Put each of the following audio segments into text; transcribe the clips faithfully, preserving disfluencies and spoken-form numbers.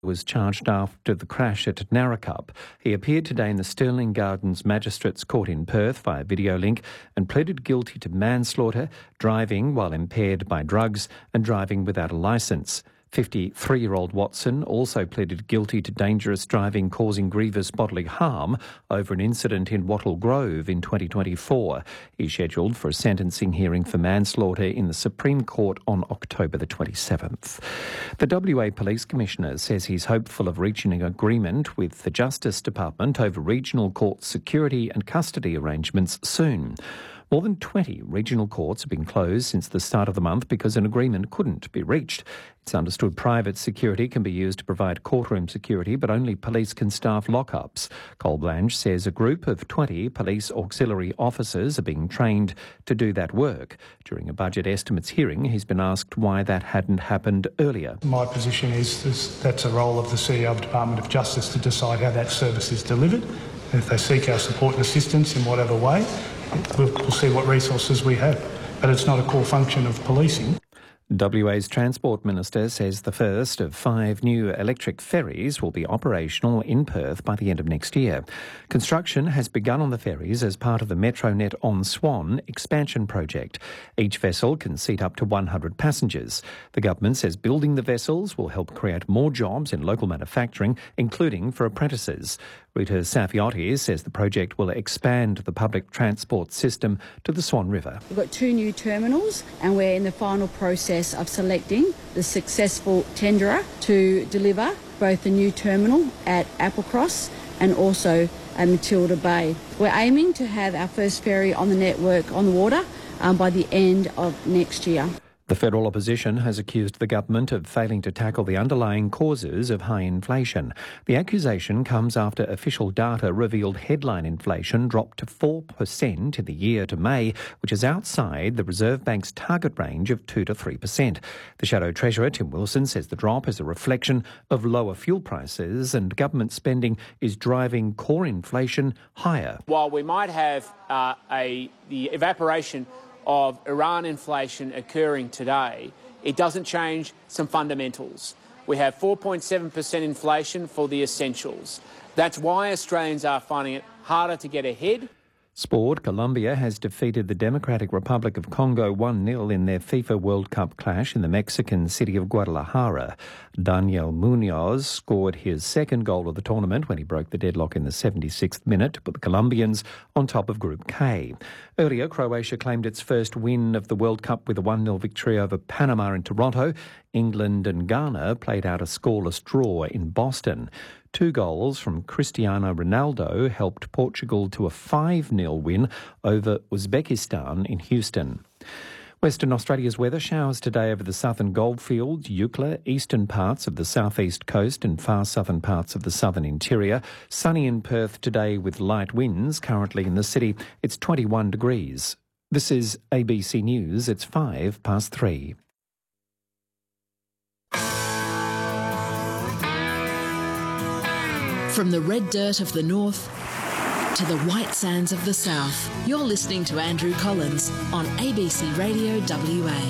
was charged after the crash at Naracup. He appeared today in the Stirling Gardens Magistrates Court in Perth via video link and pleaded guilty to manslaughter, driving while impaired by drugs and driving without a licence. fifty-three-year-old Watson also pleaded guilty to dangerous driving causing grievous bodily harm over an incident in Wattle Grove in twenty twenty-four. He's scheduled for a sentencing hearing for manslaughter in the Supreme Court on October the twenty-seventh. The W A Police Commissioner says he's hopeful of reaching an agreement with the Justice Department over regional court security and custody arrangements soon. More than twenty regional courts have been closed since the start of the month because an agreement couldn't be reached. It's understood private security can be used to provide courtroom security, but only police can staff lockups. Col Blanche says a group of twenty police auxiliary officers are being trained to do that work. During a budget estimates hearing, he's been asked why that hadn't happened earlier. My position is, is that's a role of the C E O of the Department of Justice to decide how that service is delivered. And if they seek our support and assistance in whatever way, We'll, we'll see what resources we have, but it's not a core function of policing. W A's Transport Minister says the first of five new electric ferries will be operational in Perth by the end of next year. Construction has begun on the ferries as part of the Metronet on Swan expansion project. Each vessel can seat up to one hundred passengers. The government says building the vessels will help create more jobs in local manufacturing, including for apprentices. Rita Safiotti says the project will expand the public transport system to the Swan River. We've got two new terminals and we're in the final process of selecting the successful tenderer to deliver both the new terminal at Applecross and also at Matilda Bay. We're aiming to have our first ferry on the network on the water um, by the end of next year. The federal opposition has accused the government of failing to tackle the underlying causes of high inflation. The accusation comes after official data revealed headline inflation dropped to four percent in the year to May, which is outside the Reserve Bank's target range of two to three percent. The Shadow Treasurer, Tim Wilson, says the drop is a reflection of lower fuel prices and government spending is driving core inflation higher. While we might have uh, a the evaporation of Iran inflation occurring today, it doesn't change some fundamentals. We have four point seven percent inflation for the essentials. That's why Australians are finding it harder to get ahead. Sport. Colombia has defeated the Democratic Republic of Congo one nil in their FIFA World Cup clash in the Mexican city of Guadalajara. Daniel Munoz scored his second goal of the tournament when he broke the deadlock in the seventy-sixth minute to put the Colombians on top of Group K. Earlier, Croatia claimed its first win of the World Cup with a one nil victory over Panama in Toronto. England and Ghana played out a scoreless draw in Boston. Two goals from Cristiano Ronaldo helped Portugal to a five nil win over Uzbekistan in Houston. Western Australia's weather: showers today over the southern goldfields, Eucla, eastern parts of the southeast coast and far southern parts of the southern interior. Sunny in Perth today with light winds. Currently in the city, it's twenty-one degrees. This is A B C News. It's five past three. From the red dirt of the north to the white sands of the south, you're listening to Andrew Collins on A B C Radio W A.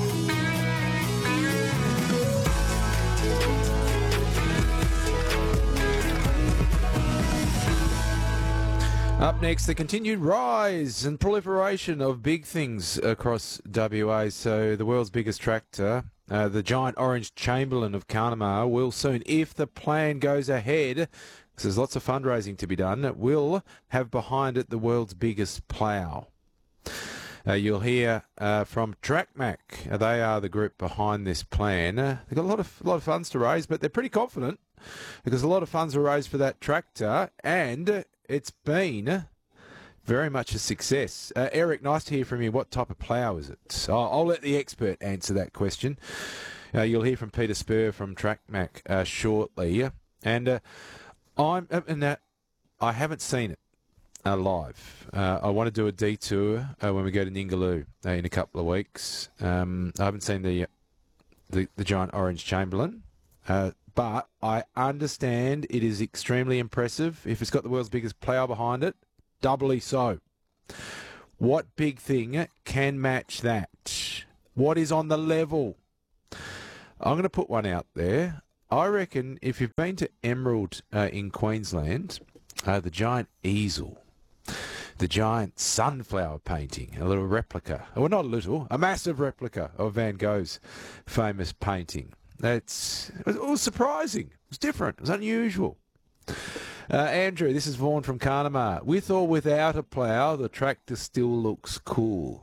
Up next, the continued rise and proliferation of big things across W A. So the world's biggest tractor, uh, the giant orange Chamberlain of Carnamah, will soon, if the plan goes ahead, because there's lots of fundraising to be done, it will have behind it the world's biggest plough. Uh, you'll hear uh, from TrackMac. Uh, they are the group behind this plan. Uh, they've got a lot of a lot of funds to raise, but they're pretty confident because a lot of funds were raised for that tractor, and it's been very much a success. Uh, Eric, nice to hear from you. What type of plough is it? I'll, I'll let the expert answer that question. Uh, you'll hear from Peter Spur from TrackMac uh, shortly, and uh, I'm and uh, I haven't seen it uh, live. Uh, I want to do a detour uh, when we go to Ningaloo uh, in a couple of weeks. Um, I haven't seen the the, the giant orange Chamberlain. Uh, But I understand it is extremely impressive. If it's got the world's biggest plough behind it, doubly so. What big thing can match that? What is on the level? I'm going to put one out there. I reckon if you've been to Emerald uh, in Queensland, uh, the giant easel, the giant sunflower painting, a little replica, well, not a little, a massive replica of Van Gogh's famous painting. That's, it was, it was surprising. It was different. It was unusual. Uh, Andrew, this is Vaughan from Carnamah. With or without a plough, the tractor still looks cool.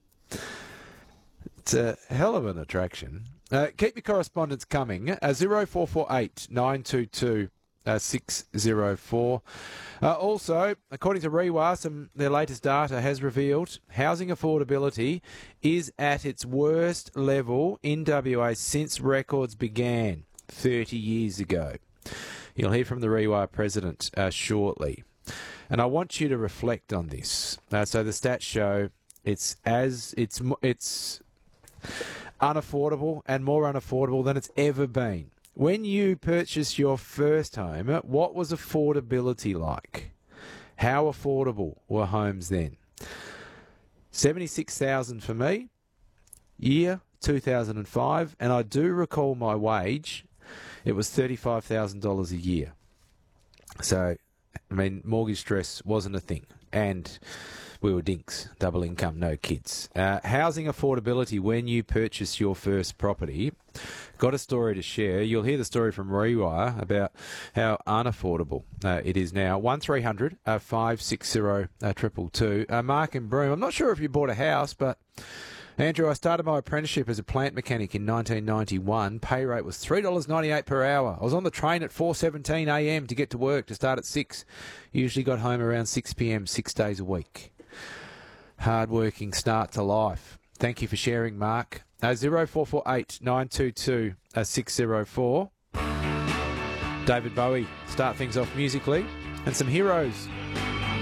It's a hell of an attraction. Uh, keep your correspondence coming. Uh, zero four four eight nine two two six zero four. Uh, also, according to REWA, some their latest data has revealed housing affordability is at its worst level in W A since records began thirty years ago. You'll hear from the REWA president uh, shortly. And I want you to reflect on this. Uh, so the stats show it's as it's it's unaffordable and more unaffordable than it's ever been. When you purchased your first home, what was affordability like? How affordable were homes then? seventy-six thousand dollars for me, year two thousand five, and I do recall my wage. It was thirty-five thousand dollars a year. So, I mean, mortgage stress wasn't a thing. And we were dinks, double income, no kids. Uh, housing affordability when you purchase your first property. Got a story to share. You'll hear the story from REWA about how unaffordable uh, it is now. one three hundred five six zero two two two. Uh, Mark and Broome, I'm not sure if you bought a house, but Andrew, I started my apprenticeship as a plant mechanic in nineteen ninety-one. Pay rate was three dollars ninety-eight per hour. I was on the train at four seventeen a m to get to work to start at six. Usually got home around six p m, six days a week. Hard-working start to life. Thank you for sharing, Mark. Uh, zero four four eight nine two two six zero four. David Bowie, start things off musically. And some heroes.